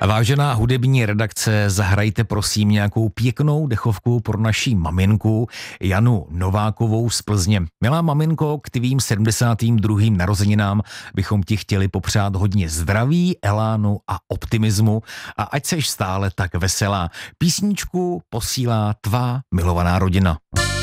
Vážená hudební redakce, zahrajte prosím nějakou pěknou dechovku pro naší maminku Janu Novákovou z Plzně. Milá maminko, k tvým 72. narozeninám bychom ti chtěli popřát hodně zdraví, elánu a optimismu a ať seš stále tak veselá. Písničku posílá tvá milovaná rodina.